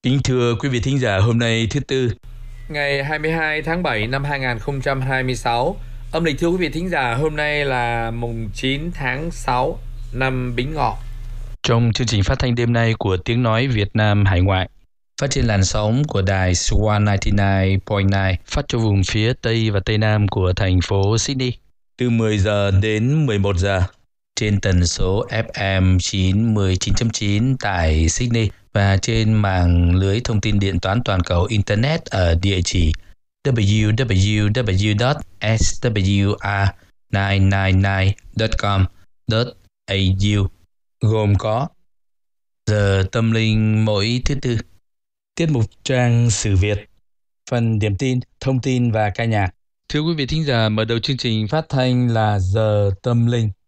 Kính thưa quý vị thính giả, hôm nay thứ Tư, Ngày 22 tháng 7 năm 2026, âm lịch thưa quý vị thính giả, hôm nay là mùng 9 tháng 6 năm Bính Ngọ. trong chương trình phát thanh đêm nay của Tiếng Nói Việt Nam Hải Ngoại, phát trên làn sóng của đài Swan 99.9 phát cho vùng phía Tây và Tây Nam của thành phố Sydney từ 10 giờ đến 11 giờ trên tần số FM 99.9 tại Sydney và trên mạng lưới thông tin điện toán toàn cầu Internet ở địa chỉ www.swr999.com.au, gồm có giờ tâm linh mỗi thứ Tư, tiết mục trang sử Việt, phần điểm tin, thông tin và ca nhạc. Thưa quý vị thính giả, mở đầu chương trình phát thanh là giờ tâm linh.